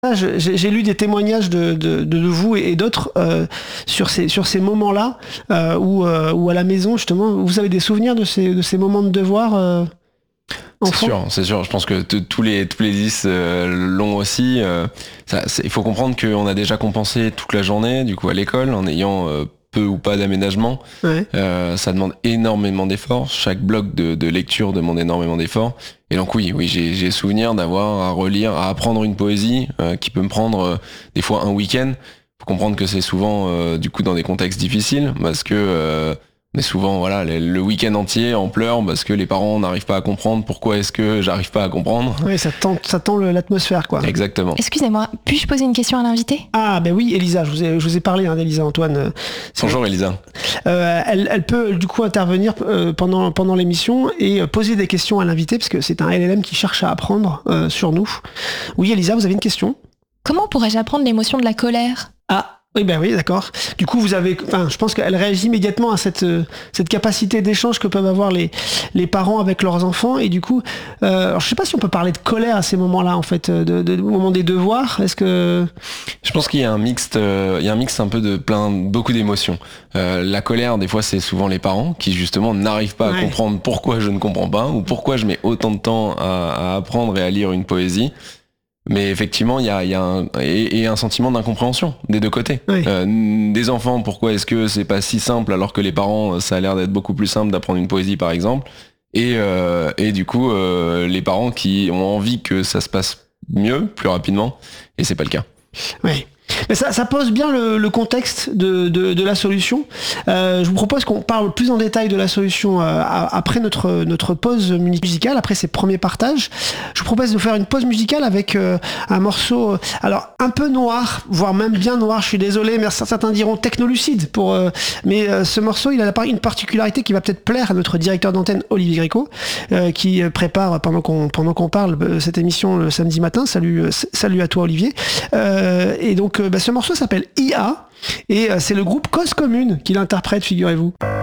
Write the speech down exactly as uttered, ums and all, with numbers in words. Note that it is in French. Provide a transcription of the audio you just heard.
J'ai, j'ai lu des témoignages de, de, de vous et d'autres euh, sur ces sur ces moments-là euh, où euh, où à la maison justement vous avez des souvenirs de ces de ces moments de devoir euh, C'est sûr, c'est sûr. Je pense que t- tous les tous les dix euh, l'ont aussi. Euh, ça, il faut comprendre qu'on a déjà compensé toute la journée du coup à l'école en ayant euh, peu ou pas d'aménagement. Ouais. Euh, ça demande énormément d'efforts. Chaque bloc de, de lecture demande énormément d'efforts. Et donc oui, oui, j'ai, j'ai souvenir d'avoir à relire, à apprendre une poésie euh, qui peut me prendre euh, des fois un week-end. Faut comprendre que c'est souvent euh, du coup dans des contextes difficiles parce que euh, on est souvent voilà le, le week-end entier en pleurs parce que les parents n'arrivent pas à comprendre pourquoi est-ce que j'arrive pas à comprendre. Oui, ça tend, ça tend le, l'atmosphère quoi. Exactement. Excusez-moi, puis-je poser une question à l'invité ? Ah ben oui, Elisa, je vous ai, je vous ai parlé hein, d'Elisa Antoine. C'est Bonjour Elisa. Euh, elle, elle peut du coup intervenir euh, pendant, pendant l'émission et euh, poser des questions à l'invité parce que c'est un L L M qui cherche à apprendre euh, sur nous. Oui Elisa, vous avez une question ? Comment pourrais-je apprendre l'émotion de la colère ? Ah oui, ben oui, d'accord. Du coup, vous avez, enfin, je pense qu'elle réagit immédiatement à cette euh, cette capacité d'échange que peuvent avoir les les parents avec leurs enfants. Et du coup, euh, alors, je sais pas si on peut parler de colère à ces moments-là, en fait, de, de, au moment des devoirs. Est-ce que Je pense qu'il y a un mixte, euh, il y a un mix un peu de plein, beaucoup d'émotions. Euh, la colère, des fois, c'est souvent les parents qui justement n'arrivent pas Ouais. à comprendre pourquoi je ne comprends pas ou pourquoi je mets autant de temps à, à apprendre et à lire une poésie. Mais effectivement, il y a, il y a un, et, et un sentiment d'incompréhension des deux côtés. Oui. Euh, des enfants, pourquoi est-ce que c'est pas si simple alors que les parents, ça a l'air d'être beaucoup plus simple d'apprendre une poésie par exemple. Et, euh, et du coup, euh, les parents qui ont envie que ça se passe mieux, plus rapidement, et c'est pas le cas. oui. Mais ça, ça pose bien le, le contexte de, de, de la solution. Euh, je vous propose qu'on parle plus en détail de la solution euh, après notre, notre pause musicale, après ces premiers partages. Je vous propose de faire une pause musicale avec euh, un morceau, euh, alors un peu noir, voire même bien noir. Je suis désolé, mais certains diront technolucide. Pour, euh, mais euh, ce morceau, il a une particularité qui va peut-être plaire à notre directeur d'antenne Olivier Gréco, euh, qui prépare pendant qu'on pendant qu'on parle euh, cette émission le samedi matin. Salut, euh, salut à toi Olivier. Euh, et donc Bah, ce morceau s'appelle I A et euh, c'est le groupe Cause Commune qui l'interprète, figurez-vous.